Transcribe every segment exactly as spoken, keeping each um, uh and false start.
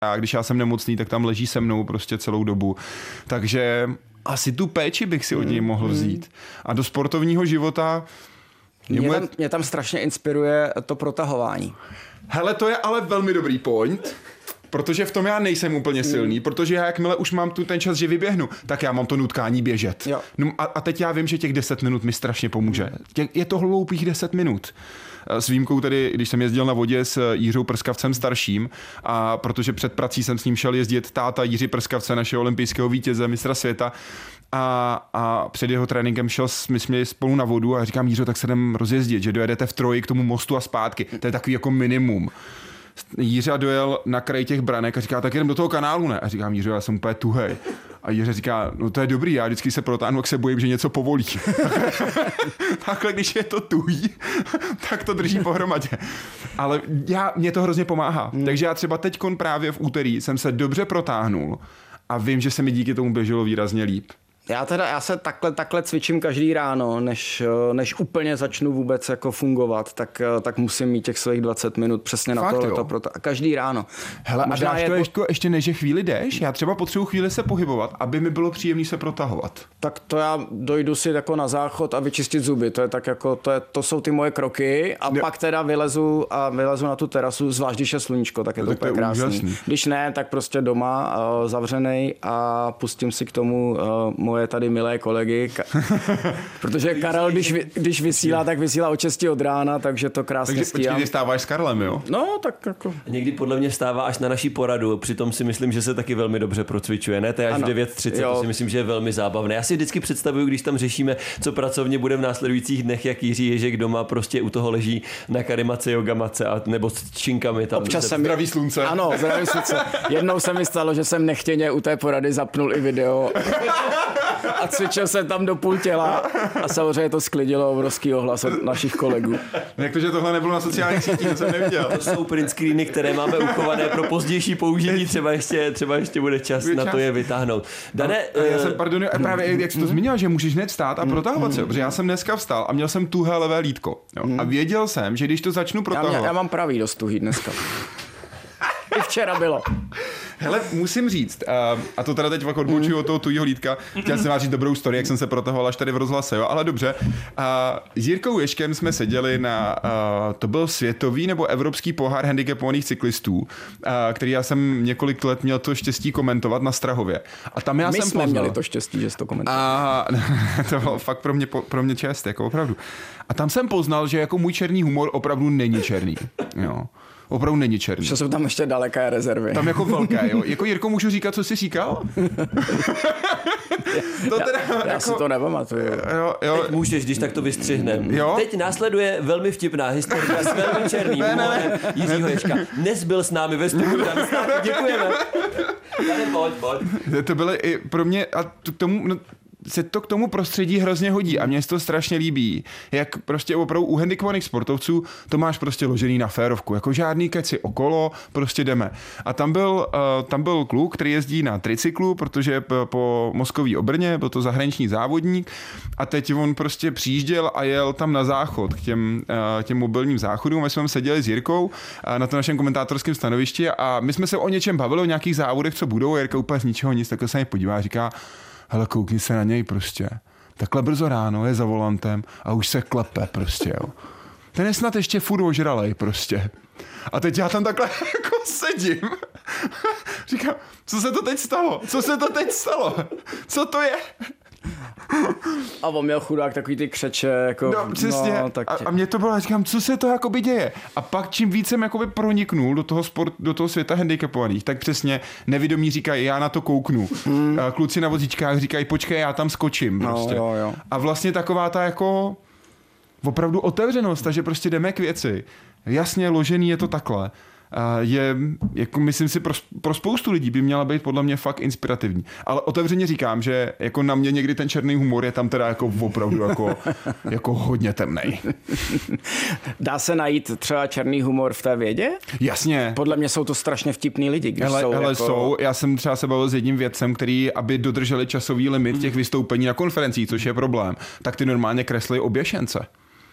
a když já jsem nemocný, tak tam leží se mnou prostě celou dobu. Takže asi tu péči bych si od něj mohl vzít. A do sportovního života... Mě tam, mě tam strašně inspiruje to protahování. Hele, to je ale velmi dobrý point, protože v tom já nejsem úplně silný, mm. protože já jakmile už mám tu ten čas, že vyběhnu, tak já mám to nutkání běžet. No a, a teď já vím, že těch deset minut mi strašně pomůže. Tě, je to hloupých deset minut. S výjimkou tedy, když jsem jezdil na vodě s Jiřou Prskavcem starším, a protože před prací jsem s ním šel jezdit táta Jiří Prskavce, našeho olympijského vítěze, mistra světa, a, a před jeho tréninkem šel, my jsme spolu na vodu a říkám, Jiřo, tak se jdem rozjezdit, že dojedete v troji k tomu mostu a zpátky. To je takový jako minimum. Jiřa dojel na kraj těch branek a říká, tak jdem do toho kanálu, ne? A říkám, Jiřo, já jsem úplně tuhej. A Jiře říká, no to je dobrý, já vždycky se protáhnu, jak se bojím, že něco povolí. Takhle, když je to tuhý, tak to drží pohromadě. Ale já, mě to hrozně pomáhá. Hmm. Takže já třeba teďkon právě v úterý jsem se dobře protáhnul a vím, že se mi díky tomu běželo výrazně líp. Já teda, já se takhle, takhle cvičím každý ráno, než, než úplně začnu vůbec jako fungovat, tak, tak musím mít těch svých dvacet minut přesně na to, to proto, každý ráno. Hele, možná a dáš to ještě, ještě než je chvíli jdeš? Já třeba potřebuji chvíli se pohybovat, aby mi bylo příjemný se protahovat. Tak to já dojdu si jako na záchod a vyčistit zuby, to je tak jako, to, je, to jsou ty moje kroky a ne. Pak teda vylezu a vylezu na tu terasu, zvlášť když je sluníčko, tak je to, to úplně krásný. Úžasný. Když ne, tak prostě doma uh, zavřenej a pustím si k tomu uh, moje tady milé kolegy, protože Karel, když, když vysílá, tak vysílá od šesti od rána, takže to krásně takže stíhám. Takže počkej, ty stáváš s Karlem, jo? No, tak jako... Někdy podle mě vstává až na naší poradu, přitom si myslím, že se taky velmi dobře procvičuje, ne? To je až v devět třicet, to si myslím, že je velmi zábavné. Já si vždycky představuju, když tam řešíme, co pracovně bude v následujících dnech, jak Jiří Ježek doma prostě u toho leží na karimace, jogamace a nebo s činkami tam. Občas jsem... Zdraví slunce. Ano, zdraví slunce. Jednou se mi stalo, že jsem nechtěně u té porady zapnul i video. A cvičil jsem tam do půl těla a samozřejmě to sklidilo obrovský ohlas od našich kolegů. Jak to, že tohle nebylo na sociálních sítích, to jsem neviděl. To jsou print screeny, které máme uchované pro pozdější použití, třeba ještě, třeba ještě bude čas bude na čas. To je vytáhnout. Dane, no, já jsem, pardon, právě jak jsi to zmínil, že můžeš hned stát a protahovat se, protože já jsem dneska vstal a měl jsem tuhé levé lítko. Jo? A věděl jsem, že když to začnu protahovat... Já, mě, já mám pravý dost tuhý dneska. I včera bylo. Hele, musím říct, uh, a to teda teď fakt odbočuju od toho tujího lítka, chtěl jsem vám říct dobrou story, jak jsem se protahoval až tady v rozhlase, jo, ale dobře. Uh, s Jirkou Ježkem jsme seděli na, uh, to byl světový nebo evropský pohár handicapovaných cyklistů, uh, který já jsem několik let měl to štěstí komentovat na Strahově. A tam já My jsem jsme poznal, měli to štěstí, že jsi to komentoval. A to bylo fakt pro mě, pro mě čest, jako opravdu. A tam jsem poznal, že jako můj černý humor opravdu není černý, jo. Opravdu není černý. Že jsou tam ještě daleké rezervy. Tam jako velké, jo. Jako Jirko, můžu říkat, co jsi říkal? to teda, já já jako... si to nepamatuju. Jo, jo. Teď můžeš, když tak to vystřihnem. Jo? Teď následuje velmi vtipná historie s velmi černým humorem Jiřího Ježka. Dnes byl s námi ve studiu. Děkujeme. Tady pojď, pojď. To bylo i pro mě, a k tomu... No, se to k tomu prostředí hrozně hodí a mně se to strašně líbí, jak prostě opravdu u handicapovaných sportovců to máš prostě ložený na férovku, jako žádný keci okolo, prostě jdeme. A tam byl, uh, tam byl kluk, který jezdí na tricyklu, protože p- po mozkový obrně, byl to zahraniční závodník a teď on prostě přijížděl a jel tam na záchod k těm, uh, těm mobilním záchodům. My jsme seděli s Jirkou uh, na tom našem komentátorském stanovišti a my jsme se o něčem bavili, o nějakých závodech, co budou, a Jirka úplně z ničeho nic, takhle se mě podívá a říká: hele, koukni se na něj prostě. Takhle brzo ráno je za volantem a už se klepe prostě, jo. Ten je snad ještě furt ožralej prostě. A teď já tam takhle jako sedím. Říkám, co se to teď stalo? Co se to teď stalo? Co to je? A on měl chudák takový ty křeče, jako... No, přesně. No, tak a, a mě to bylo, říkám, co se to jakoby děje? A pak čím víc jsem jakoby proniknul do toho sport, do toho světa handicapovaných, tak přesně nevědomí říkají, já na to kouknu. Hmm. Kluci na vozíčkách říkají, počkej, já tam skočím prostě. No, jo, jo. A vlastně taková ta jako opravdu otevřenost, takže prostě jdeme k věci. Jasně, ložený je to takhle. Je, jako myslím si, pro, pro spoustu lidí by měla být podle mě fakt inspirativní. Ale otevřeně říkám, že jako na mě někdy ten černý humor je tam teda jako opravdu jako, jako hodně temnej. Dá se najít třeba černý humor v té vědě? Jasně. Podle mě jsou to strašně vtipný lidi, když hele, jsou hele, jako... jsou. Já jsem třeba se bavil s jedním vědcem, který, aby dodrželi časový limit těch vystoupení na konferencích, což je problém, tak ty normálně kreslí oběšence.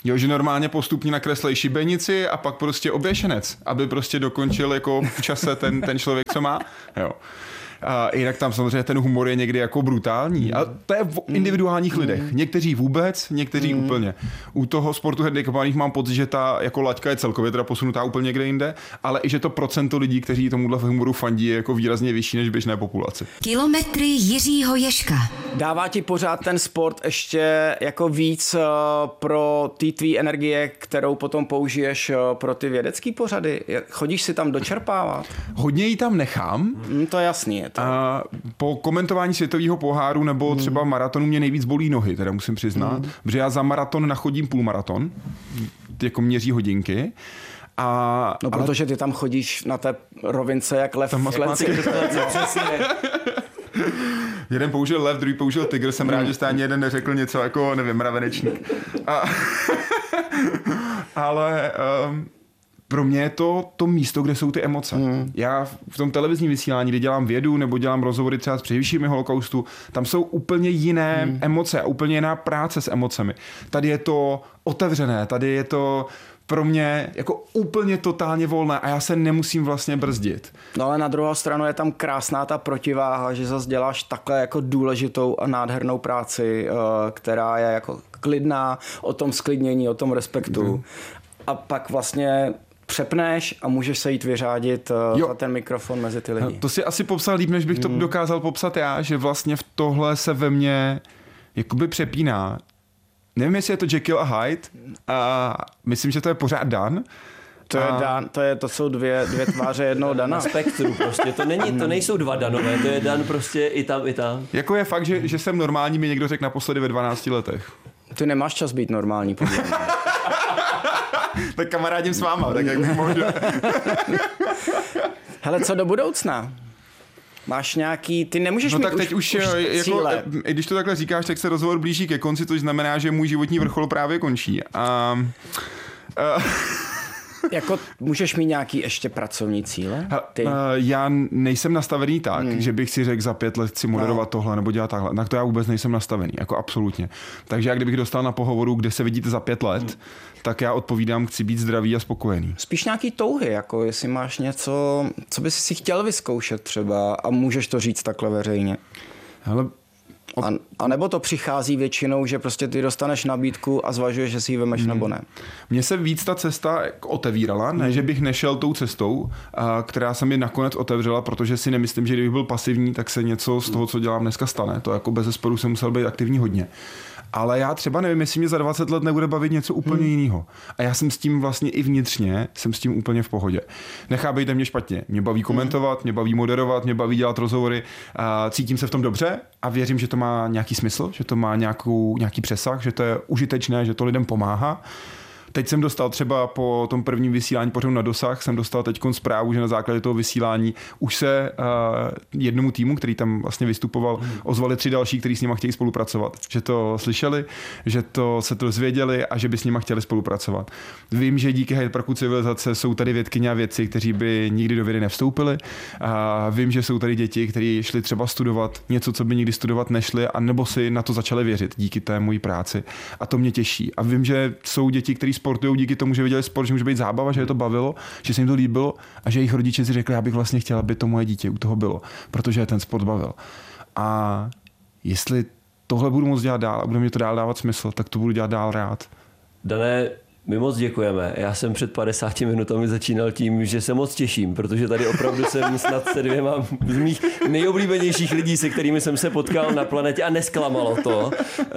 Jo, že normálně postupně nakreslej šibenici a pak prostě oběšenec, aby prostě dokončil jako v čase ten, ten člověk, co má. Jo. A jinak tam samozřejmě ten humor je někdy jako brutální. A to je v individuálních lidech. Někteří vůbec, někteří mm. úplně. U toho sportu handicapovaných mám pocit, že ta jako laťka je celkově teda posunutá úplně někde jinde, ale i že to procento lidí, kteří tomuhle humoru fandí, je jako výrazně vyšší než běžné populaci. Kilometry Jiřího Ježka. Dává ti pořád ten sport ještě jako víc pro ty tvý energie, kterou potom použiješ pro ty vědecký pořady? Chodíš si tam dočerpávat? Hodně ji tam nechám. Mm, to je jasný. Je to. A po komentování světového poháru nebo třeba maratonu mě nejvíc bolí nohy, teda musím přiznat, mm. protože já za maraton nachodím půlmaraton, jako měří hodinky. A, no, protože ale... ty tam chodíš na té rovince jak lev v kleci. Jeden použil lev, druhý použil tygr, jsem rád, že jste ani jeden neřekl něco jako, nevím, mravenečník. A... ale... Um... Pro mě je to to místo, kde jsou ty emoce. Mm. Já v tom televizním vysílání, kdy dělám vědu nebo dělám rozhovory třeba s přeživšími holokaustu, tam jsou úplně jiné mm. emoce a úplně jiná práce s emocemi. Tady je to otevřené, tady je to pro mě jako úplně totálně volné a já se nemusím vlastně brzdit. No ale na druhou stranu je tam krásná ta protiváha, že zase děláš takhle jako důležitou a nádhernou práci, která je jako klidná, o tom sklidnění, o tom respektu. Mm. A pak vlastně přepneš a můžeš se jít vyřádit jo. za ten mikrofon mezi ty lidi. To si asi popsal líp, než bych to mm. dokázal popsat já, že vlastně v tohle se ve mně jakoby přepíná. Nevím, jestli je to Jekyll a Hyde a myslím, že to je pořád Dan. To, a... je Dan, to, je, to jsou dvě, dvě tváře jednoho Dana. Na spektru prostě, to, není, to nejsou dva Danové, to je Dan prostě i tam, i tam. Jako je fakt, že, že jsem normální, mi někdo řekl naposledy ve dvanácti letech. Ty nemáš čas být normální, podle mě. Tak kamarádím s váma, tak jak bych mohl. Hele, co do budoucna? Máš nějaký, ty nemůžeš no mít tak teď už, už jako, i když to takhle říkáš, tak se rozhovor blíží ke konci, což znamená, že můj životní vrchol právě končí. A, a... Jako můžeš mít nějaký ještě pracovní cíle? Ty? Já nejsem nastavený tak, hmm. že bych si řekl za pět let si moderovat no. tohle nebo dělat takhle. Na to já vůbec nejsem nastavený, jako absolutně. Takže já kdybych dostal na pohovoru, kde se vidíte za pět let, hmm. tak já odpovídám, chci být zdravý a spokojený. Spíš nějaký touhy, jako jestli máš něco, co bys si chtěl vyzkoušet třeba a můžeš to říct takhle veřejně. Hele, A, a nebo to přichází většinou, že prostě ty dostaneš nabídku a zvažuješ, že si ji vemeš hmm. nebo ne? Mně se víc ta cesta otevírala, ne, že bych nešel tou cestou, a, která se mi nakonec otevřela, protože si nemyslím, že kdybych byl pasivní, tak se něco z toho, co dělám dneska stane. To jako bezesporu jsem musel být aktivní hodně. Ale já třeba nevím, jestli mě za dvacet let nebude bavit něco úplně hmm. jiného. A já jsem s tím vlastně i vnitřně, jsem s tím úplně v pohodě. Nechápejte mě špatně. Mě baví komentovat, mě baví moderovat, mě baví dělat rozhovory. A cítím se v tom dobře a věřím, že to má nějaký smysl, že to má nějakou, nějaký přesah, že to je užitečné, že to lidem pomáhá. Teď jsem dostal třeba po tom prvním vysílání pořadu Na dosah, jsem dostal teď zprávu, že na základě toho vysílání už se uh, jednomu týmu, který tam vlastně vystupoval, hmm. ozvali tři další, kteří s nima chtějí spolupracovat. Že to slyšeli, že to se to dozvěděli a že by s nima chtěli spolupracovat. Vím, že díky Hyde Parku civilizace jsou tady vědkyně a vědci, kteří by nikdy do vědy nevstoupili. A vím, že jsou tady děti, kteří šli třeba studovat něco, co by nikdy studovat nešli, a nebo si na to začali věřit díky té mojí práci. A to mě těší. A vím, že jsou děti, kteří sportují díky tomu, že viděli sport, že může být zábava, že je to bavilo, že se jim to líbilo a že jejich rodiče si řekli, já bych vlastně chtěla, aby to moje dítě u toho bylo, protože ten sport bavil. A jestli tohle budu moct dělat dál a bude mě to dál dávat smysl, tak to budu dělat dál rád. Dané, my moc děkujeme. Já jsem před padesáti minutami začínal tím, že se moc těším, protože tady opravdu jsem snad se dvěma z mých nejoblíbenějších lidí, se kterými jsem se potkal na planetě, a nesklamalo to.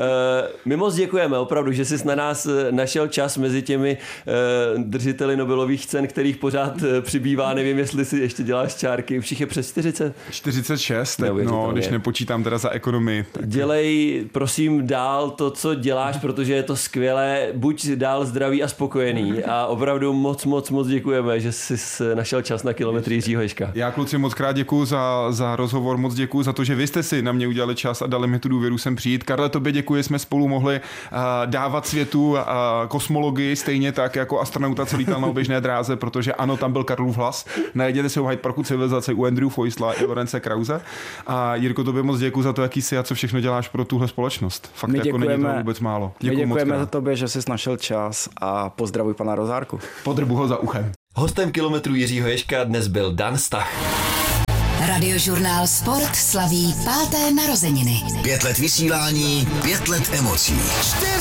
My moc děkujeme opravdu, že jsi na nás našel čas mezi těmi držiteli Nobelových cen, kterých pořád přibývá. Nevím, jestli si ještě děláš čárky. Už jich je přes čtyřicet? čtyřicet šest, no, když nepočítám teda za ekonomii. Tak... Dělej, prosím, dál to, co děláš, protože je to skvělé. Buď dál zdravý zdraví a spokojený a opravdu moc, moc, moc děkujeme, že jsi našel čas na kilometry Jiřího Ježka. Já kluci moc krát děkuju za, za rozhovor, moc děkuju za to, že vy jste si na mě udělali čas a dali mi tu důvěru sem přijít. Karle, tobě děkuji, jsme spolu mohli uh, dávat světu uh, kosmologii stejně tak jako astronauta, co lítal na oběžné dráze, protože ano, tam byl Karlův hlas. Najděte si ho v Hyde Parku civilizace u Andrew Feusla i Lorence Krause. A Jirko, tobě moc děkuji za to, jaký jsi a co všechno děláš pro tuhle společnost. Fakt my jako děkujeme, není to vůbec málo. Děkuji my děkujeme za tobě, že jsi našel čas a pozdravuj pana Rozárku. Podrbu ho za uchem. Hostem kilometru Jiřího Ježka dnes byl Dan Stach. Radiožurnál Sport slaví páté narozeniny. Pět let vysílání, pět let emocí.